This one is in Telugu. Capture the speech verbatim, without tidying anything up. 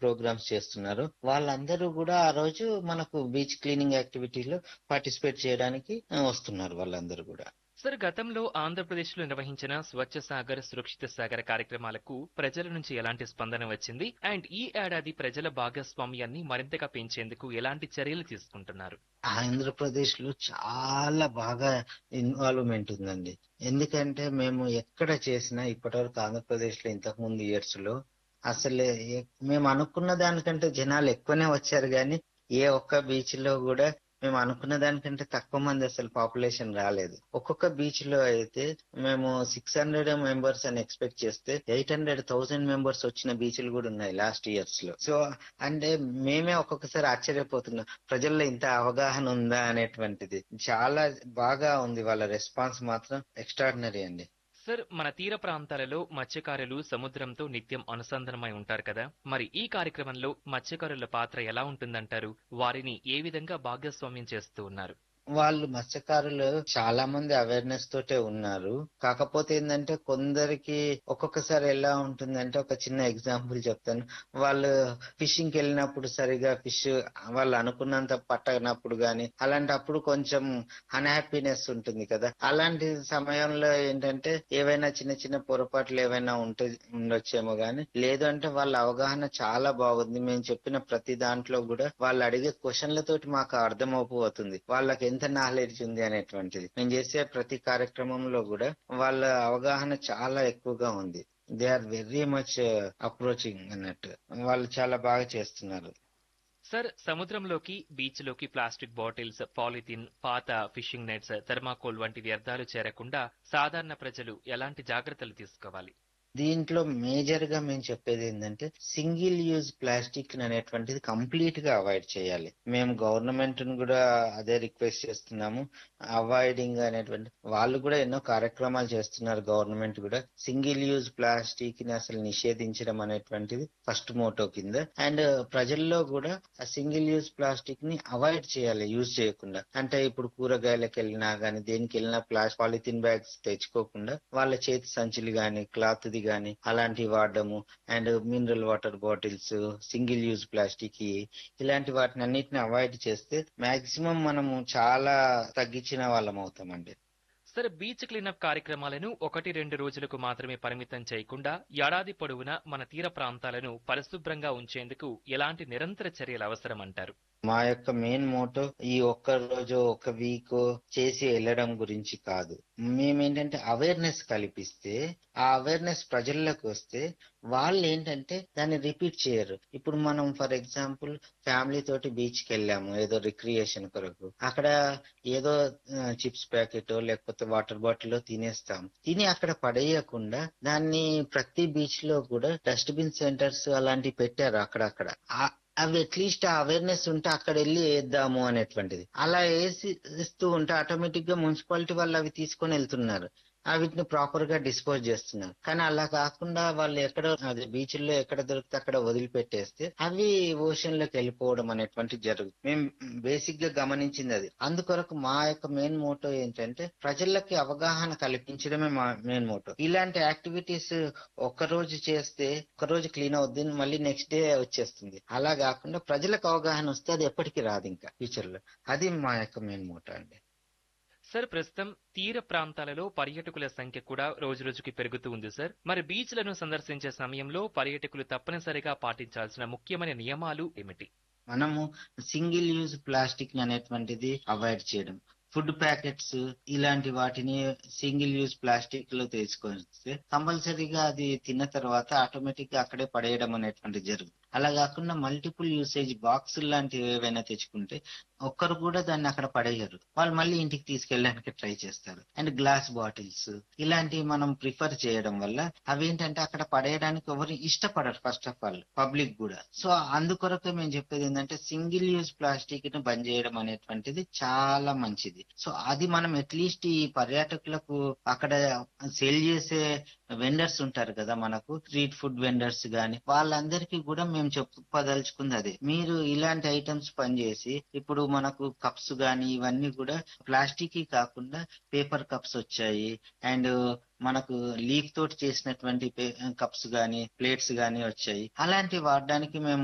ప్రోగ్రామ్స్ చేస్తున్నారు. వాళ్ళందరూ గూడా ఆ రోజు మనకు బీచ్ క్లీనింగ్ యాక్టివిటీలో పార్టిసిపేట్ చేయడానికి ఆహ్, వస్తున్నారు వాళ్ళందరూ గూడా. సార్ గతంలో ఆంధ్రప్రదేశ్లో నిర్వహించిన స్వచ్ఛ సాగర్ సురక్షిత సాగర్ కార్యక్రమాలకు ప్రజల నుంచి ఎలాంటి స్పందన వచ్చింది అండ్ ఈ ఏడాది ప్రజల భాగస్వామ్యాన్ని మరింతగా పెంచేందుకు ఎలాంటి చర్యలు తీసుకుంటున్నారు? ఆంధ్రప్రదేశ్‌లో చాలా బాగా ఇన్వాల్వ్‌మెంట్ ఉందండి. ఎందుకంటే మేము ఎక్కడ చేసినా ఇప్పటివరకు ఆంధ్రప్రదేశ్‌లో ఇంతకుముందు ఇయర్స్‌లో అసలే ఎ మేము అనుకున్న దానికంటే జనాలు ఎక్కువనే వచ్చారు గానీ, ఏ ఒక్క బీచ్‌లో గూడా మేము అనుకున్న దానికంటే తక్కువ మంది అసలు పాపులేషన్ రాలేదు. ఒక్కొక్క బీచ్‌లో అయితే మేము ఆరు వందల మెంబర్స్ అని ఎక్స్‌పెక్ట్ చేస్తే ఎనిమిది వందల వెయ్యి మెంబర్స్ వచ్చిన బీచ్‌లు గూడా ఉన్నాయి లాస్ట్ ఇయర్స్‌లో. సో, అంటే మేమే ఒక్కొక్కసారి ఆశ్చర్యపోతున్నాం. ప్రజల్లో ఇంత అవగాహన ఉందా అనేటువంటిది. చాలా బాగా ఉంది. వాళ్ళ రెస్పాన్స్ మాత్రం ఎక్స్ట్రార్డినరీ అండి. సార్ మన తీర ప్రాంతాలలో మత్స్యకారులు సముద్రంతో నిత్యం అనుసంధానమై ఉంటారు కదా, మరి ఈ కార్యక్రమంలో మత్స్యకారుల పాత్ర ఎలా ఉంటుందంటారు? వారిని ఏ విధంగా భాగస్వామ్యం చేస్తూ ఉన్నారు? వాళ్ళు మత్స్యకారులు చాలా మంది అవేర్‌నెస్ తోటే ఉన్నారు. కాకపోతే ఏందంటే కొందరికి ఒక్కొక్కసారి ఎలా ఉంటుందంటే ఒక చిన్న ఎగ్జాంపుల్ చెప్తాను. వాళ్ళు ఫిషింగ్‌కెళ్ళినప్పుడు సరిగ్గా ఫిష్ వాళ్ళు అనుకున్నంత పట్టనప్పుడు గాని, అలాంటప్పుడు కొంచెం అన్‌హ్యాపీనెస్ ఉంటుంది కదా! అలాంటి సమయంలో ఏంటంటే ఏవైనా చిన్న చిన్న పొరపాట్లు ఏవైనా ఉంటే ఉండొచ్చేమో గాని, లేదు అంటే వాళ్ళ అవగాహన చాలా బాగుంది. మేము చెప్పిన ప్రతి దాంట్లో గూడా వాళ్ళు అడిగే క్వెషన్‌లతోటి మాకు అర్థమైపోతుంది. వాళ్ళకి ఎంత నాలెడ్జ్ ఉంది అనేటువంటిది. మేము చేసే ప్రతి కార్యక్రమంలో గూడా వాళ్ళ అవగాహన చాలా ఎక్కువగా ఉంది. They are very much approaching అన్నట్టు. వాళ్ళు చాలా బాగా చేస్తున్నారు. సార్ సముద్రంలోకి బీచ్లోకి ప్లాస్టిక్ బాటిల్స్, పాలిథిన్, పాత ఫిషింగ్ నెట్స్, థర్మాకోల్ వంటి వ్యర్థాలు చేరకుండా సాధారణ ప్రజలు ఎలాంటి జాగ్రత్తలు తీసుకోవాలి? దీంట్లో మేజర్‌గా మేము చెప్పేదేందంటే, సింగిల్ యూజ్ ప్లాస్టిక్ అనేటువంటిది కంప్లీట్‌గా అవాయిడ్ చేయాలి. మేము గవర్నమెంట్‌ని గూడా అదే రిక్వెస్ట్ చేస్తున్నాము. అవాయిడింగ్ అనేటువంటి వాళ్ళు గూడా ఎన్నో కార్యక్రమాలు చేస్తున్నారు గవర్నమెంట్ గూడా. సింగిల్ యూజ్ ప్లాస్టిక్‌ని అసలు నిషేధించడం అనేటువంటిది ఫస్ట్ మోటో కింద. అండ్ ప్రజల్లో గూడా ఆ సింగిల్ యూజ్ ప్లాస్టిక్‌ని అవాయిడ్ చేయాలి యూజ్ చేయకుండా. అంటే ఇప్పుడు కూరగాయలకెళ్ళినా గాని, దేనికెళ్ళినా ప్లాస్ పాలిథిన్ బ్యాగ్స్ తెచ్చుకోకుండా వాళ్ళ చేతి సంచులు గాని, క్లాత్‌ది గాని అలాంటివి వాడడము. And mineral water bottles, single use ప్లాస్టిక్‌యి ఇలాంటి వాటినన్నిటిని అవాయిడ్ చేస్తే మాక్సిమం మనము చాలా తగ్గించిన వాళ్ళం అవుతామండి. సార్ బీచ్ క్లీనప్ కార్యక్రమాలను ఒకటి రెండు రోజులకు మాత్రమే పరిమితం చేయకుండా ఏడాది పొడవునా మన తీర ప్రాంతాలను పరిశుభ్రంగా ఉంచేందుకు ఎలాంటి నిరంతర చర్యలు అవసరం అంటారు? మా యొక్క మెయిన్ మోటో ఈ ఒక్క రోజు, ఒక వీకో చేసి ఎళ్ళడం గురించి కాదు. మేమేంటంటే అవేర్‌నెస్ కల్పిస్తే, ఆ అవేర్‌నెస్ ప్రజల్లోకి వస్తే వాళ్ళేంటంటే దాన్ని రిపీట్ చేయరు. ఇప్పుడు మనం ఫర్ ఎగ్జాంపుల్ ఫ్యామిలీ తోటి బీచ్‌కెళ్ళాము ఏదో రిక్రియేషన్ కొరకు. అక్కడ ఏదో ఆహ్, చిప్స్ ప్యాకెటో లేకపోతే వాటర్ బాటిలో తినేస్తాం. తిని అక్కడ పడేయకుండా దాన్ని ప్రతి బీచ్‌లో కూడా డస్ట్‌బిన్ సెంటర్స్ అలాంటివి పెట్టారు అక్కడక్కడ. ఆ అవి అట్‌లీస్ట్ ఆ అవేర్‌నెస్ ఉంటే అక్కడెళ్లి ఏద్దాము అనేటువంటిది. అలా ఏసి ఇస్తూ ఉంటే ఆటోమేటిక్‌గా మున్సిపాలిటీ వాళ్ళు అవి తీసుకొనెళ్తున్నారు. ఆ వీటిని ప్రాపర్‌గా డిస్పోజ్ చేస్తున్నారు. కానీ అలా కాకుండా వాళ్ళు ఎక్కడో అది బీచుల్లో ఎక్కడ దొరికితే అక్కడ వదిలిపెట్టేస్తే అవి ఓషన్‌లోకి వెళ్ళిపోవడం అనేటువంటిది జరుగుతుంది. మేము బేసిక్‌గా గమనించిందది. అందుకొరకు మా యొక్క మెయిన్ మోటో ఏంటంటే ప్రజలకి అవగాహన కల్పించడమే మా మెయిన్ మోటో. ఇలాంటి యాక్టివిటీస్ ఒక్కరోజు చేస్తే ఒక్కరోజు క్లీన్ అవుద్ది. మళ్ళీ నెక్స్ట్ డే వచ్చేస్తుంది. అలా గాకుండా ప్రజలకు అవగాహన వస్తే అది ఎప్పటికి రాదింకా ఫ్యూచర్‌లో. అది మా యొక్క మెయిన్ మోటో అండి. సార్ ప్రస్తుతం తీర ప్రాంతాలలో పర్యాటకుల సంఖ్య కూడా రోజురోజుకి పెరుగుతూ ఉంది సార్. మరి బీచ్లను సందర్శించే సమయంలో పర్యాటకులు తప్పనిసరిగా పాటించాల్సిన ముఖ్యమైన నియమాలు ఏమిటి? మనము సింగిల్ యూజ్ ప్లాస్టిక్ అనేటువంటిది అవాయిడ్ చేయడం. ఫుడ్ ప్యాకెట్స్ ఇలాంటి వాటిని సింగిల్ యూజ్ ప్లాస్టిక్ లో తీసుకొస్తే కంపల్సరీగా అది తిన్న తర్వాత ఆటోమేటిక్ గా అక్కడే పడేయడం అనేటువంటిది జరుగుతుంది. అలా కాకుండా మల్టిపుల్ యూసేజ్ బాక్స్ లాంటివి ఏవైనా తెచ్చుకుంటే ఒక్కరు కూడా దాన్ని అక్కడ పడేయరు. వాళ్ళు మళ్ళీ ఇంటికి తీసుకెళ్ళడానికి ట్రై చేస్తారు. అండ్ గ్లాస్ బాటిల్స్ ఇలాంటివి మనం ప్రిఫర్ చేయడం వల్ల అవేంటంటే అక్కడ పడేయడానికి ఎవరు ఇష్టపడరు ఫస్ట్ ఆఫ్ ఆల్ పబ్లిక్ కూడా. సో అందుకొరకు మేము చెప్పేది ఏంటంటే సింగిల్ యూజ్ ప్లాస్టిక్ ని బంద్ చేయడం అనేటువంటిది చాలా మంచిది. సో అది మనం అట్లీస్ట్ ఈ పర్యాటకులకు అక్కడ సేల్ చేసే వెండర్స్ ఉంటారు కదా మనకు స్ట్రీట్ ఫుడ్ వెండర్స్ గాని వాళ్ళందరికీ కూడా మేము చెప్పదలుచుకుంది అదే. మీరు ఇలాంటి ఐటమ్స్ పనిచేసి ఇప్పుడు మనకు కప్స్ గాని ఇవన్నీ కూడా ప్లాస్టిక్ కాకుండా పేపర్ కప్స్ వచ్చాయి. అండ్ మనకు లీఫ్ తోటి చేసినటువంటి కప్స్ గాని ప్లేట్స్ గాని వచ్చాయి. అలాంటివి వాడడానికి మేము